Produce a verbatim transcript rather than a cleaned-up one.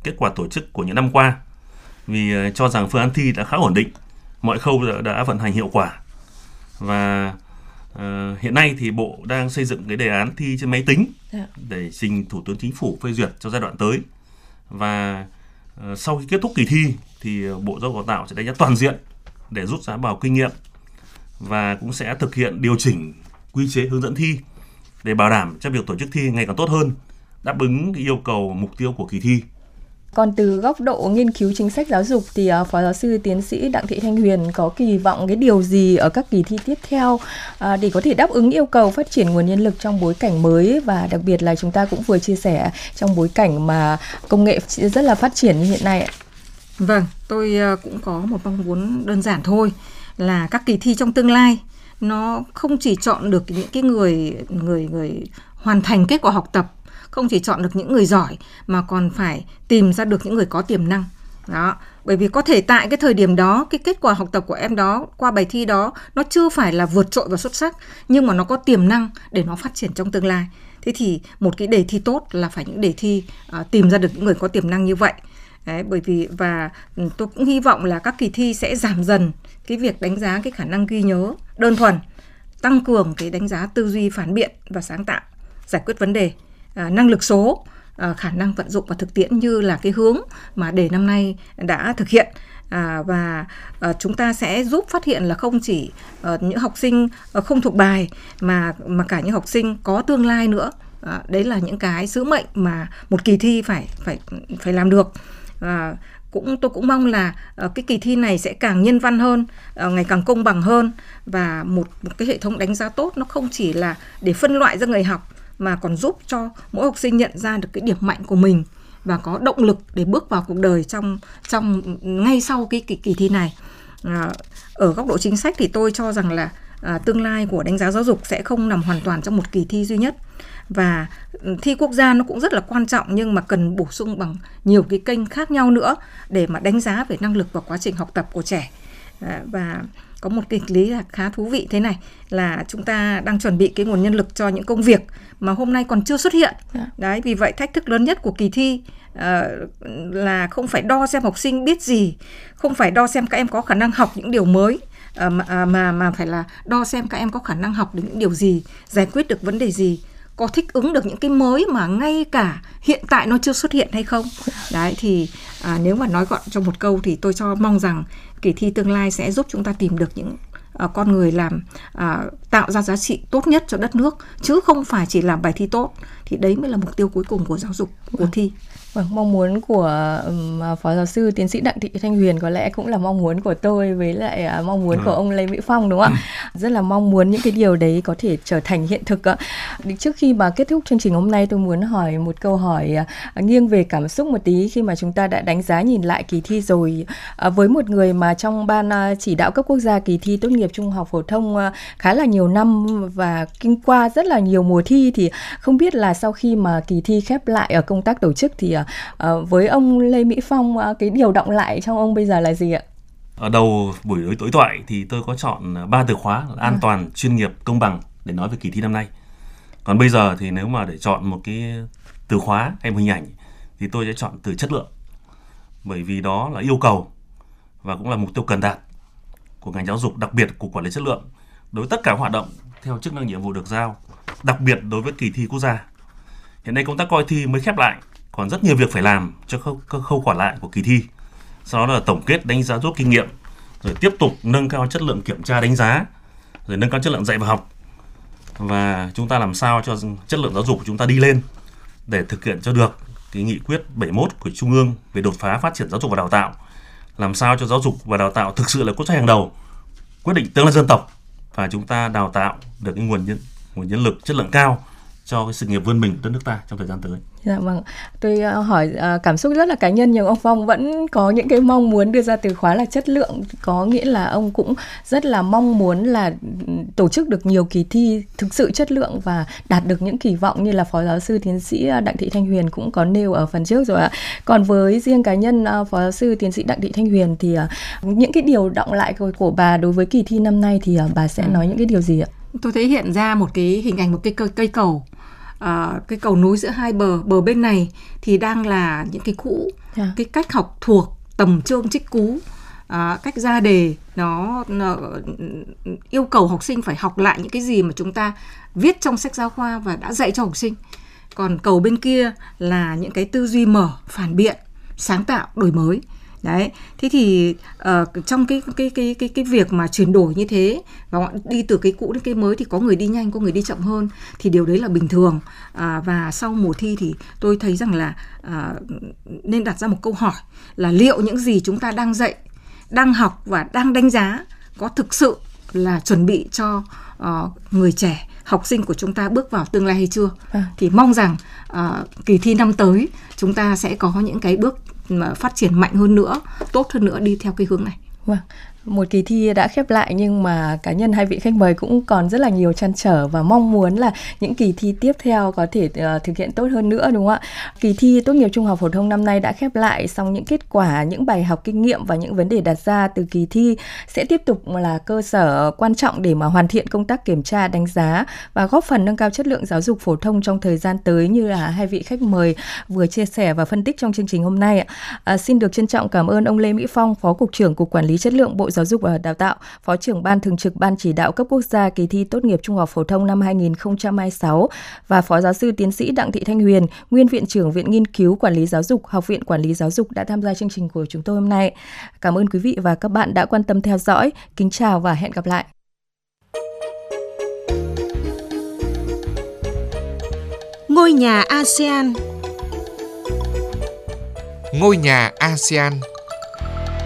kết quả tổ chức của những năm qua, vì cho rằng phương án thi đã khá ổn định, mọi khâu đã, đã vận hành hiệu quả. Và uh, hiện nay thì Bộ đang xây dựng cái đề án thi trên máy tính để trình Thủ tướng Chính phủ phê duyệt cho giai đoạn tới. Và uh, sau khi kết thúc kỳ thi thì Bộ Giáo dục Đào tạo sẽ đánh giá toàn diện để rút ra bài học kinh nghiệm và cũng sẽ thực hiện điều chỉnh quy chế hướng dẫn thi để bảo đảm cho việc tổ chức thi ngày càng tốt hơn, đáp ứng yêu cầu mục tiêu của kỳ thi. Còn từ góc độ nghiên cứu chính sách giáo dục thì Phó Giáo sư Tiến sĩ Đặng Thị Thanh Huyền có kỳ vọng cái điều gì ở các kỳ thi tiếp theo để có thể đáp ứng yêu cầu phát triển nguồn nhân lực trong bối cảnh mới, và đặc biệt là chúng ta cũng vừa chia sẻ trong bối cảnh mà công nghệ rất là phát triển như hiện nay ạ? Vâng, tôi cũng có một mong muốn đơn giản thôi, là các kỳ thi trong tương lai nó không chỉ chọn được những cái người người người hoàn thành kết quả học tập, không chỉ chọn được những người giỏi, mà còn phải tìm ra được những người có tiềm năng. Đó, bởi vì có thể tại cái thời điểm đó, cái kết quả học tập của em đó qua bài thi đó nó chưa phải là vượt trội và xuất sắc, nhưng mà nó có tiềm năng để nó phát triển trong tương lai. Thế thì một cái đề thi tốt là phải những đề thi uh, tìm ra được những người có tiềm năng như vậy. Đấy, bởi vì và tôi cũng hy vọng là các kỳ thi sẽ giảm dần cái việc đánh giá cái khả năng ghi nhớ đơn thuần, tăng cường cái đánh giá tư duy phản biện và sáng tạo, giải quyết vấn đề, à, năng lực số, à, khả năng vận dụng và thực tiễn như là cái hướng mà đề năm nay đã thực hiện. À, và à, chúng ta sẽ giúp phát hiện là không chỉ à, những học sinh à, không thuộc bài mà mà cả những học sinh có tương lai nữa. À, đấy là những cái sứ mệnh mà một kỳ thi phải phải phải làm được. À, cũng tôi cũng mong là uh, cái kỳ thi này sẽ càng nhân văn hơn, uh, ngày càng công bằng hơn, và một một cái hệ thống đánh giá tốt nó không chỉ là để phân loại ra người học mà còn giúp cho mỗi học sinh nhận ra được cái điểm mạnh của mình và có động lực để bước vào cuộc đời trong trong ngay sau cái kỳ, kỳ thi này. Uh, ở góc độ chính sách thì tôi cho rằng là uh, tương lai của đánh giá giáo dục sẽ không nằm hoàn toàn trong một kỳ thi duy nhất. Và thi quốc gia nó cũng rất là quan trọng, nhưng mà cần bổ sung bằng nhiều cái kênh khác nhau nữa để mà đánh giá về năng lực và quá trình học tập của trẻ. Và có một kịch lý là khá thú vị thế này, là chúng ta đang chuẩn bị cái nguồn nhân lực cho những công việc mà hôm nay còn chưa xuất hiện. Đấy, vì vậy thách thức lớn nhất của kỳ thi uh, là không phải đo xem học sinh biết gì, không phải đo xem các em có khả năng học những điều mới, uh, mà, mà, mà phải là đo xem các em có khả năng học được những điều gì, giải quyết được vấn đề gì, có thích ứng được những cái mới mà ngay cả hiện tại nó chưa xuất hiện hay không. Đấy thì à, nếu mà nói gọn trong một câu thì tôi cho mong rằng kỳ thi tương lai sẽ giúp chúng ta tìm được những à, con người làm à, tạo ra giá trị tốt nhất cho đất nước, chứ không phải chỉ làm bài thi tốt. Thì đấy mới là mục tiêu cuối cùng của giáo dục, của thi. Vâng, mong muốn của um, Phó Giáo sư Tiến sĩ Đặng Thị Thanh Huyền có lẽ cũng là mong muốn của tôi, với lại uh, mong muốn ừ. của ông Lê Mỹ Phong, đúng không ạ? Ừ. Rất là mong muốn những cái điều đấy có thể trở thành hiện thực ạ. Trước khi mà kết thúc chương trình hôm nay, tôi muốn hỏi một câu hỏi uh, nghiêng về cảm xúc một tí, khi mà chúng ta đã đánh giá nhìn lại kỳ thi rồi. Uh, với một người mà trong ban uh, chỉ đạo cấp quốc gia kỳ thi tốt nghiệp trung học phổ thông uh, khá là nhiều năm và kinh qua rất là nhiều mùa thi, thì không biết là sau khi mà kỳ thi khép lại ở công tác tổ chức thì uh, với ông Lê Mỹ Phong, uh, cái điều động lại trong ông bây giờ là gì ạ? Ở đầu buổi đối thoại thì tôi có chọn ba từ khóa là an toàn, à. chuyên nghiệp, công bằng để nói về kỳ thi năm nay. Còn bây giờ thì nếu mà để chọn một cái từ khóa hay một hình ảnh thì tôi sẽ chọn từ chất lượng, bởi vì đó là yêu cầu và cũng là mục tiêu cần đạt của ngành giáo dục, đặc biệt của quản lý chất lượng đối với tất cả hoạt động theo chức năng nhiệm vụ được giao, đặc biệt đối với kỳ thi quốc gia. Hiện nay công tác coi thi mới khép lại, còn rất nhiều việc phải làm cho khâu, khâu còn lại của kỳ thi. Sau đó là tổng kết, đánh giá rút kinh nghiệm, rồi tiếp tục nâng cao chất lượng kiểm tra đánh giá, rồi nâng cao chất lượng dạy và học. Và chúng ta làm sao cho chất lượng giáo dục của chúng ta đi lên để thực hiện cho được cái nghị quyết bảy mươi mốt của Trung ương về đột phá phát triển giáo dục và đào tạo. Làm sao cho giáo dục và đào tạo thực sự là quốc sách hàng đầu, quyết định tương lai dân tộc, và chúng ta đào tạo được cái nguồn nhân, nguồn nhân lực chất lượng cao cho cái sự nghiệp vươn mình của đất nước ta trong thời gian tới. Dạ vâng, tôi hỏi cảm xúc rất là cá nhân, nhưng ông Phong vẫn có những cái mong muốn đưa ra từ khóa là chất lượng, có nghĩa là ông cũng rất là mong muốn là tổ chức được nhiều kỳ thi thực sự chất lượng và đạt được những kỳ vọng như là Phó Giáo sư Tiến sĩ Đặng Thị Thanh Huyền cũng có nêu ở phần trước rồi ạ. Còn với riêng cá nhân Phó Giáo sư Tiến sĩ Đặng Thị Thanh Huyền thì những cái điều động lại của, của bà đối với kỳ thi năm nay thì bà sẽ nói những cái điều gì ạ? Tôi thấy hiện ra một cái hình ảnh, một cái cây, cây cầu à, cái cầu nối giữa hai bờ, bờ bên này thì đang là những cái cũ, yeah. cái cách học thuộc, tầm chương trích cú, à, cách ra đề nó, nó yêu cầu học sinh phải học lại những cái gì mà chúng ta viết trong sách giáo khoa và đã dạy cho học sinh. Còn cầu bên kia là những cái tư duy mở, phản biện, sáng tạo, đổi mới. Đấy, thế thì uh, trong cái cái cái cái cái việc mà chuyển đổi như thế và đi từ cái cũ đến cái mới thì có người đi nhanh, có người đi chậm hơn, thì điều đấy là bình thường. Uh, và sau mùa thi thì tôi thấy rằng là uh, nên đặt ra một câu hỏi là liệu những gì chúng ta đang dạy, đang học và đang đánh giá có thực sự là chuẩn bị cho uh, người trẻ, học sinh của chúng ta bước vào tương lai hay chưa? À. Thì mong rằng uh, kỳ thi năm tới chúng ta sẽ có những cái bước mà phát triển mạnh hơn nữa, tốt hơn nữa đi theo cái hướng này. Vâng. Một kỳ thi đã khép lại nhưng mà cá nhân hai vị khách mời cũng còn rất là nhiều trăn trở và mong muốn là những kỳ thi tiếp theo có thể uh, thực hiện tốt hơn nữa, đúng không ạ? Kỳ thi tốt nghiệp trung học phổ thông năm nay đã khép lại, song những kết quả, những bài học kinh nghiệm và những vấn đề đặt ra từ kỳ thi sẽ tiếp tục là cơ sở quan trọng để mà hoàn thiện công tác kiểm tra, đánh giá và góp phần nâng cao chất lượng giáo dục phổ thông trong thời gian tới như là hai vị khách mời vừa chia sẻ và phân tích trong chương trình hôm nay. À, xin được trân trọng cảm ơn ông Lê Mỹ Phong, Phó Cục trưởng Cục Quản lý Chất lượng Bộ Giáo dục và Đào tạo, Phó trưởng Ban Thường trực Ban Chỉ đạo cấp quốc gia kỳ thi tốt nghiệp trung học phổ thông năm hai nghìn không trăm hai mươi sáu và Phó Giáo sư Tiến sĩ Đặng Thị Thanh Huyền, Nguyên Viện trưởng Viện Nghiên cứu Quản lý Giáo dục, Học viện Quản lý Giáo dục đã tham gia chương trình của chúng tôi hôm nay. Cảm ơn quý vị và các bạn đã quan tâm theo dõi. Kính chào và hẹn gặp lại. Ngôi nhà a sê an. Ngôi nhà a sê an